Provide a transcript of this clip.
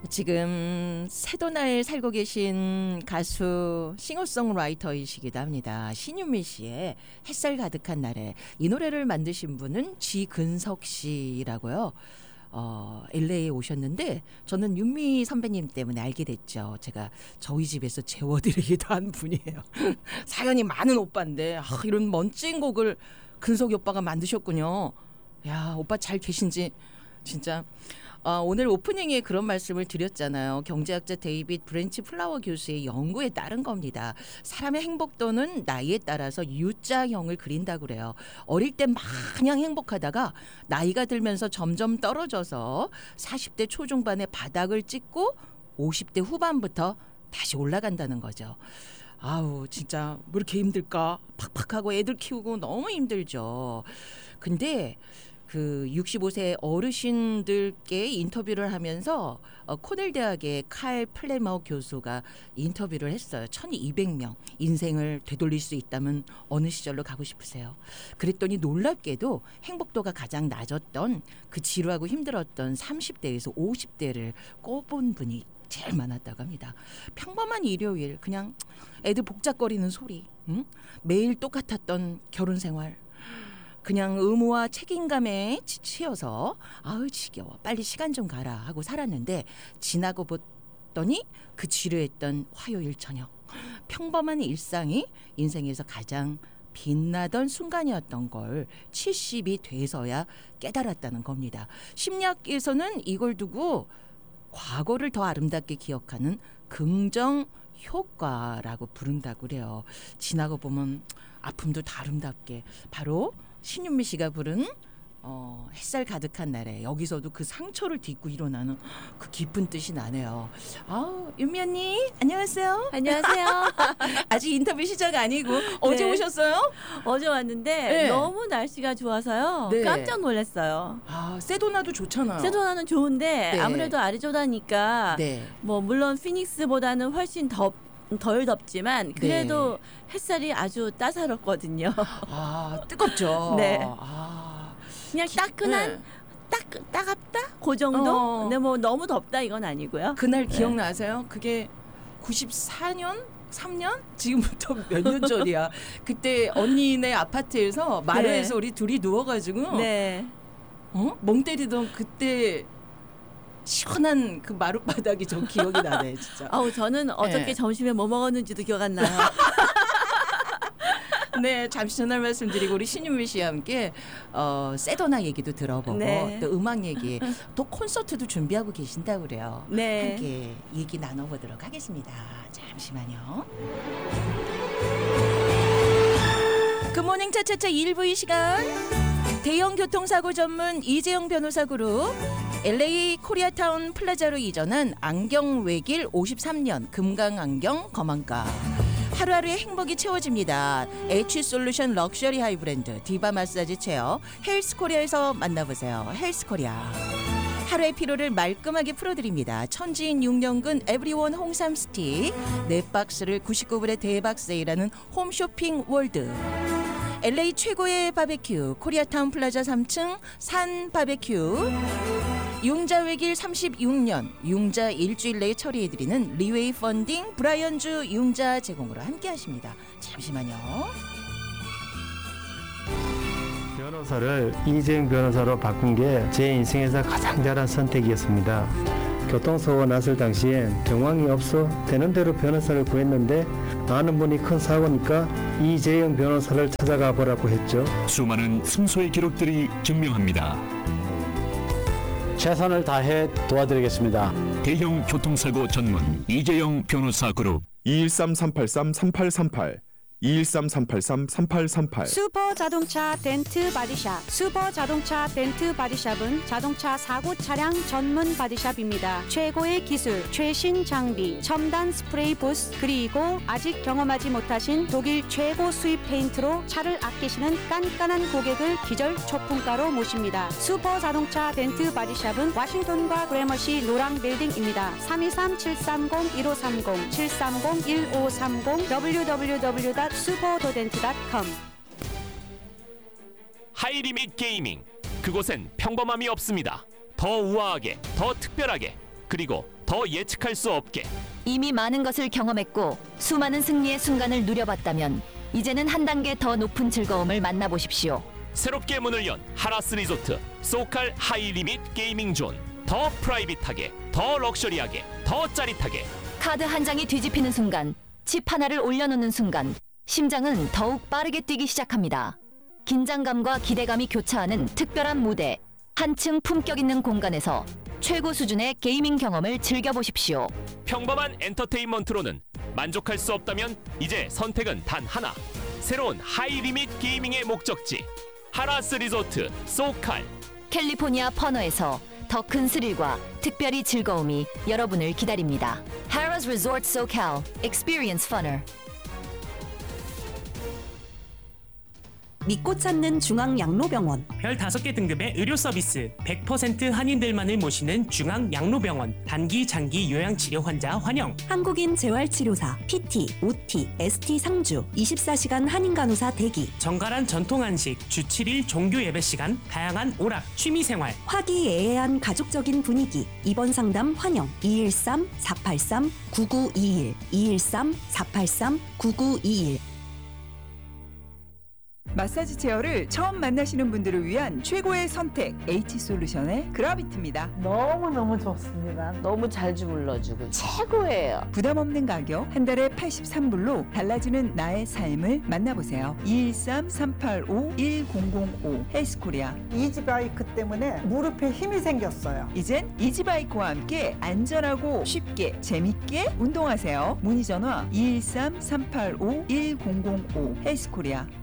지금 세도나에 살고 계신 가수 싱어송라이터이시기도 합니다. 신윤미 씨의 햇살 가득한 날에 이 노래를 만드신 분은 지근석 씨라고요. LA에 오셨는데 저는 윤미 선배님 때문에 알게 됐죠. 제가 저희 집에서 재워드리기도 한 분이에요. 사연이 많은 오빠인데 이런 멋진 곡을 근석이 오빠가 만드셨군요. 야, 오빠 잘 계신지 진짜. 오늘 오프닝에 그런 말씀을 드렸잖아요. 경제학자 데이빗 브랜치 플라워 교수의 연구에 따른 겁니다. 사람의 행복도는 나이에 따라서 U자형을 그린다고 그래요. 어릴 때 마냥 행복하다가 나이가 들면서 점점 떨어져서 40대 초중반에 바닥을 찍고 50대 후반부터 다시 올라간다는 거죠. 아우 진짜 뭐 이렇게 힘들까? 팍팍하고 애들 키우고 너무 힘들죠. 근데 그 65세 어르신들께 인터뷰를 하면서 코넬 대학의 칼 플레머 교수가 인터뷰를 했어요. 1200명. 인생을 되돌릴 수 있다면 어느 시절로 가고 싶으세요? 그랬더니 놀랍게도 행복도가 가장 낮았던 그 지루하고 힘들었던 30대에서 50대를 꼽은 분이 제일 많았다고 합니다. 평범한 일요일 그냥 애들 복잡거리는 소리, 응? 매일 똑같았던 결혼 생활, 그냥 의무와 책임감에 치여서 아우 지겨워 빨리 시간 좀 가라 하고 살았는데 지나고 봤더니 그 지루했던 화요일 저녁 평범한 일상이 인생에서 가장 빛나던 순간이었던 걸 70이 돼서야 깨달았다는 겁니다. 심리학에서는 이걸 두고 과거를 더 아름답게 기억하는 긍정 효과라고 부른다고 그래요. 지나고 보면 아픔도 다 아름답게 바로 신윤미 씨가 부른 햇살 가득한 날에 여기서도 그 상처를 딛고 일어나는 그 깊은 뜻이 나네요. 윤미 언니 안녕하세요. 안녕하세요. 아직 인터뷰 시작 아니고 어제 네. 오셨어요? 어제 왔는데 네. 너무 날씨가 좋아서요. 네. 깜짝 놀랐어요. 세도나도 좋잖아요. 세도나는 좋은데 네. 아무래도 아리조나니까 네. 뭐 물론 피닉스보다는 훨씬 덜 덥지만 그래도 햇살이 아주 따사롭거든요. 뜨겁죠. 네. 그냥 따끈한 따갑다 그 정도. 근데 뭐 너무 덥다 이건 아니고요. 그날 기억나세요? 그게 94년 3년? 지금부터 몇 년 전이야. 그때 언니네 아파트에서 마루에서 우리 둘이 누워가지고 네. 멍 때리던 그때 시원한 그 마룻바닥이 저 기억이 나네 진짜. 저는 어저께 점심에 뭐 먹었는지도 기억 안 나요. 네, 잠시 전화 말씀드리고 우리 신윤미 씨와 함께 세도나 얘기도 들어보고 네. 또 음악 얘기 또 콘서트도 준비하고 계신다고 그래요. 네. 함께 얘기 나눠보도록 하겠습니다. 잠시만요. 굿모닝 차차차 1부 이 시간 대형 교통사고 전문 이재영 변호사 그룹 LA 코리아타운 플라자로 이전한 안경 외길 53년 금강안경 거망가 하루하루의 행복이 채워집니다. H솔루션 럭셔리 하이브랜드 디바 마사지 체어 헬스코리아에서 만나보세요. 헬스코리아 하루의 피로를 말끔하게 풀어드립니다. 천지인 6년근 에브리원 홍삼 스틱 4박스를 99불에 대박 세일하는 홈쇼핑 월드 LA 최고의 바베큐 코리아타운 플라자 3층 산 바베큐 융자 외길 36년 융자 일주일 내에 처리해드리는 리웨이 펀딩 브라이언주 융자 제공으로 함께하십니다. 잠시만요. 변호사를 이재영 변호사로 바꾼 게 제 인생에서 가장 잘한 선택이었습니다. 교통사고 났을 당시엔 정황이 없어 되는 대로 변호사를 구했는데 아는 분이 큰 사고니까 이재영 변호사를 찾아가 보라고 했죠. 수많은 승소의 기록들이 증명합니다. 최선을 다해 도와드리겠습니다. 대형 교통사고 전문 이재영 변호사 그룹 213-383-3838 213-383-3838 슈퍼 자동차 덴트 바디샵. 슈퍼 자동차 덴트 바디샵은 자동차 사고 차량 전문 바디샵입니다. 최고의 기술, 최신 장비, 첨단 스프레이 부스, 그리고 아직 경험하지 못하신 독일 최고 수입 페인트로 차를 아끼시는 깐깐한 고객을 기절 초품가로 모십니다. 슈퍼 자동차 덴트 바디샵은 워싱턴과 그래머시 노랑 빌딩입니다. 323-730-1530 730-1530 www.superdoden트.com 하이리밋 게이밍 그곳엔 평범함이 없습니다. 더 우아하게, 더 특별하게, 그리고 더 더 예측할 수 없게. 이미 많은 것을 경험했고 수많은 승리의 순간을 누려봤다면 이제는 한 단계 더 높은 즐거움을 만나보십시오. 새롭게 문을 연 하라스 리조트 소칼 하이 리밋 게이밍 존. 더 프라이빗하게, 더 럭셔리하게, 더 짜릿하게. 카드 한 장이 뒤집히는 순간, 칩 하나를 올려놓는 순간 심장은 더욱 빠르게 뛰기 시작합니다. 긴장감과 기대감이 교차하는 특별한 무대, 한층 품격 있는 공간에서 최고 수준의 게이밍 경험을 즐겨보십시오. 평범한 엔터테인먼트로는 만족할 수 없다면 이제 선택은 단 하나. 새로운 하이 리밋 게이밍의 목적지 하라스 리조트 소칼. 캘리포니아 퍼너에서 더 큰 스릴과 특별히 즐거움이 여러분을 기다립니다. Harrah's Resort SoCal. Experience funner. 믿고 찾는 중앙양로병원. 별 5개 등급의 의료 서비스, 100% 한인들만을 모시는 중앙양로병원. 단기, 장기 요양치료 환자 환영. 한국인 재활치료사, PT, OT, ST 상주, 24시간 한인간호사 대기. 정갈한 전통 한식, 주 7일 종교 예배 시간, 다양한 오락, 취미생활. 화기애애한 가족적인 분위기. 입원 상담 환영. 213-483-9921. 213-483-9921. 마사지 체어를 처음 만나시는 분들을 위한 최고의 선택 H솔루션의 그라비트입니다. 너무너무 좋습니다. 너무 잘 주물러주고 최고예요. 부담 없는 가격, 한 달에 83불로 달라지는 나의 삶을 만나보세요. 213-385-1005 헬스코리아. 이지바이크 때문에 무릎에 힘이 생겼어요. 이젠 이지바이크와 함께 안전하고 쉽게 재밌게 운동하세요. 문의 전화 213-385-1005 헬스코리아.